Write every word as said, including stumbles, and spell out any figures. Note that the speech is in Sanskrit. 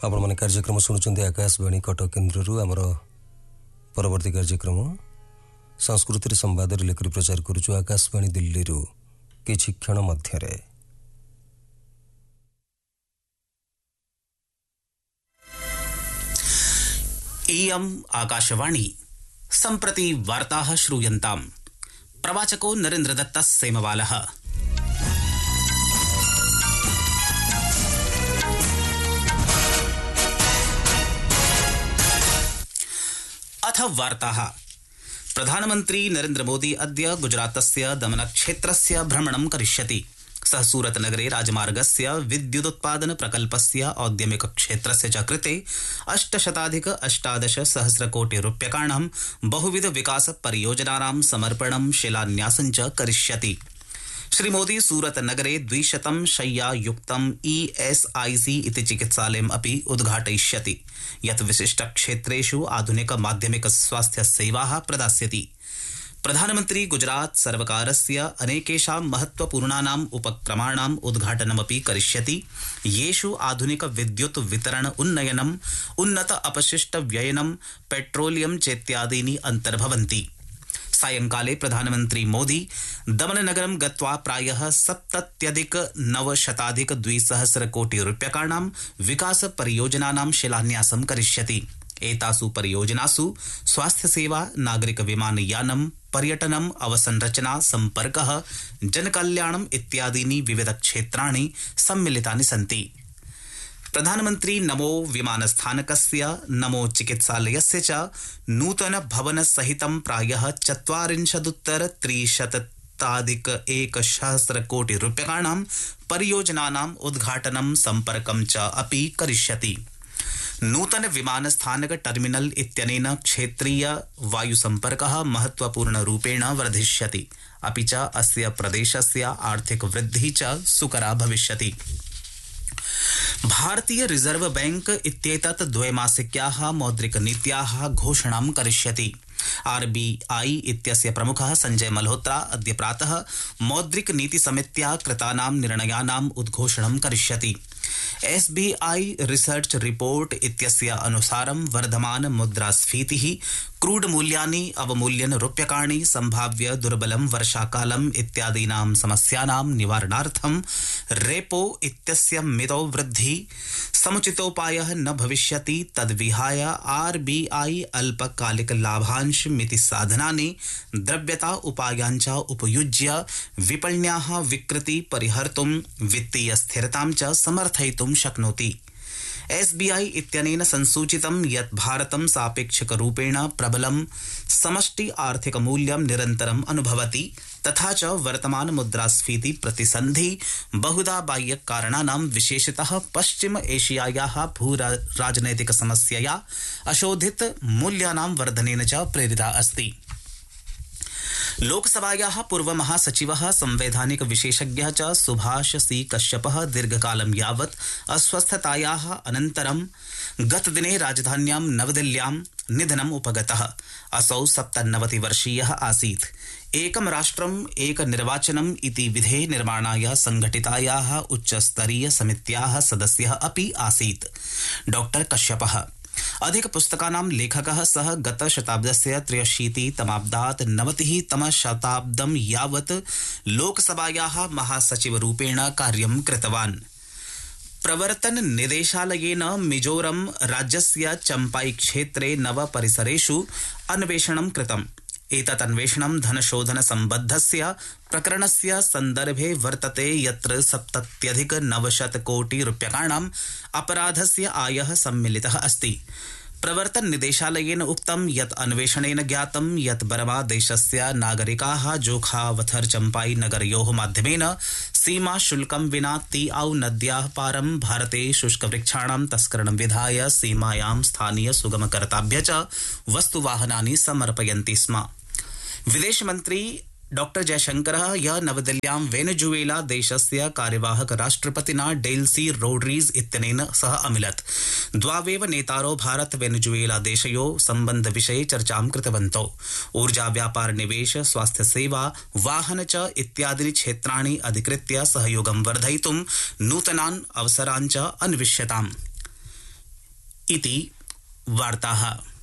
आपण माने कार्यक्रम सुनुचंदी आकाशवाणी कटक केन्द्ररू आमर परवर्ती कार्यक्रम संस्कृति संवाद लेखरी प्रचार करुचु आकाशवाणी दिल्ली रु किछि क्षण मध्यरे। इयम् आकाशवाणी सम्प्रति वार्ताः श्रूयन्ताम्। प्रवाचको नरेन्द्रदत्तः सेमवालः। अथ वार्ताः। प्रधानमन्त्री नरेन्द्र मोदी अद्य गुजरातस्य दमनक्षेत्रस्य भ्रमणं करिष्यति। सः सूरतनगरे राजमार्गस्य विद्युदुत्पादन प्रकल्पस्य औद्यमिक क्षेत्रस्य च कृते अष्टशताधिक अष्टादश सहस्रकोटि रूप्यकाणां बहुविध विकास परियोजनानां समर्पणं शिलान्यासं च करिष्यति। श्रीमोदी सूरतनगरे द्विशतं शय्यायुक्तं ईएसआईसी इति चिकित्सालयम् अपि उद्घाटयिष्यति, यत् विशिष्टक्षेत्रेषु आधुनिक माध्यमिक स्वास्थ्य सेवाः प्रदास्यति। प्रधानमन्त्री गुजरात सर्वकारस्य अनेकेषां महत्वपूर्णानाम् उपक्रमाणाम् उद्घाटनमपि करिष्यति, येषु आधुनिक विद्युत् वितरण उन्नयनम्, उन्नत अपशिष्ट व्ययनं, पेट्रोलियम चेत्यादीनि अन्तर्भवन्ति। सायंकाले प्रधानमन्त्री मोदी दमननगरं गत्वा प्रायः सप्तत्यधिक नवशताधिक द्विसहस्र कोटि रूप्यकाणां विकास परियोजनानां शिलान्यासं करिष्यति। एतासु परियोजनासु स्वास्थ्य सेवा, नागरिक विमानयानं, पर्यटनम्, अवसंरचना, संपर्कः, जनकल्याणम् इत्यादीनि विविध क्षेत्राणि सम्मिलितानि सन्ति। प्रधानमन्त्री नमो विमानस्थानकस्य, नमो चिकित्सालयस्य च नूतन भवन सहितं प्रायः चत्वारिंशदुत्तर त्रिशताधिक एकसहस्र कोटि रूप्यकाणां परियोजनानाम् उद्घाटनं, सम्पर्कं च अपि करिष्यति। नूतन विमानस्थानक टर्मिनल इत्यनेन क्षेत्रीय वायुसम्पर्कः महत्वपूर्णरूपेण वर्धिष्यति, अपि च अस्य प्रदेशस्य आर्थिक वृद्धिः च सुकरा भविष्यति। भारतीय रिजर्व बैंक इत्येतत् द्वैमासिक्याः मौद्रिकनीत्याः घोषणां करिष्यति। आरबीआई इत्यस्य प्रमुखः संजय मल्होत्रा अद्य प्रातः मौद्रिक नीति समित्या कृतानां निर्णयानाम् उद्घोषणं करिष्यति। एसबीआई रिसर्च रिपोर्ट इत्यस्य अनुसारं वर्धमान मुद्रास्फीतिः, क्रूड मूल्यानि अवमूल्यन रूप्यकाणि, संभाव्य दुर्बलं वर्षाकालम् इत्यादीनां समस्यानां निवारणार्थं रेपो इत्यस्य मितौ वृद्धि समुचितोपायः न भविष्यति। तद्विहाय आरबीआई अल्पकालिक लाभांश मिति साधनानि, द्रव्यता उपायांच उपयुज्य विपण्याः विकृति परिहर्तुं वित्तीय स्थिरतां च समर्थयितुं शक्नोति। एसबीआई इत्यनेन संसूचितं यत् भारतं सापेक्षिकरूपेण प्रबलं समष्टि आर्थिक मूल्यं निरन्तरम् अनुभवति, तथा च वर्तमान मुद्रास्फीति प्रतिसन्धि बहुधा बाह्य कारणानां, विशेषतः पश्चिम एशियायाः भू राजनैतिक समस्यया अशोधित मूल्यानां वर्धनेन च प्रेरिता अस्ति। लोकसभायाः पूर्व महासचिवः, संवैधानिक विशेषज्ञः च सुभाष सी कश्यपः दीर्घकालं यावत् अस्वस्थतायाः अनन्तरं गतदिने राजधान्यां नवदिल्ल्यां निधनम् उपगतः। असौ सप्तनवतिवर्षीयः आसीत्। एकं राष्ट्रम् एक निर्वाचनम् इति विधे निर्माणाय संघटितायाः उच्चस्तरीय समित्याः सदस्यः अपि आसीत्। डॉक्टर कश्यपः अधिक पुस्तकानां लेखकः। सः गतशताब्दस्य त्र्यशीतितमाब्दात् नवतिः तमशताब्दं यावत् लोकसभायाः महासचिवरूपेण कार्यं कृतवान्। प्रवर्तन निदेशालयेन मिजोरम राज्यस्य चम्पाई क्षेत्रे नव परिसरेषु अन्वेषणं कृतम्। एतत् अन्वेषणं धनशोधन सम्बद्धस्य प्रकरणस्य सन्दर्भे वर्तते, यत्र सप्तत्यधिक नवशत कोटि रूप्यकाणाम् अपराधस्य आयः सम्मिलितः अस्ति। प्रवर्तन निदेशालयेन उक्तं यत् अन्वेषणेन ज्ञातं यत् बर्मा देशस्य नागरिकाः जोखावथर चम्पाई नगरयोः माध्यमेन सीमा शुल्कं विना तीआउ नद्याः पारं भारते शुष्कवृक्षाणां तस्करणं विधाय सीमायां स्थानीय सुगमकर्ताभ्य च वस्तुवाहनानि समर्पयन्ति स्म। विदेशमन्त्री डॉक्टर जयशंकरः ह्यः नवदिल्ल्यां वेनेजुएला देशस्य कार्यवाहक राष्ट्रपतिना डेल्सी रोड्रीज इत्यनेन सह अमिलत्। द्वावेव नेतारो भारत वेनेजुएला देशयोः सम्बन्धविषये चर्चां कृतवन्तौ। ऊर्जा व्यापार निवेश स्वास्थ्य सेवा वाहन च इत्यादीनि क्षेत्राणि अधिकृत्य सहयोगं वर्धयितुं नूतनान् अवसरान् च अन्विष्यताम्। इति वार्ताः।